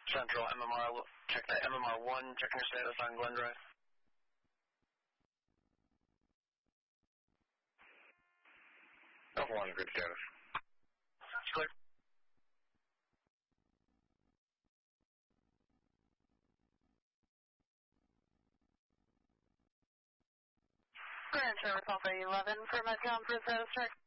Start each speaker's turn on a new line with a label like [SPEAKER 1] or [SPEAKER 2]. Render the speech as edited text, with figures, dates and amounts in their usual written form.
[SPEAKER 1] Central MMR, check that MMR1, checking your status on Glen Drive.
[SPEAKER 2] Alpha 1, good status.
[SPEAKER 1] Clear.
[SPEAKER 3] Grand Service Alpha 11 for Metcalf for status check.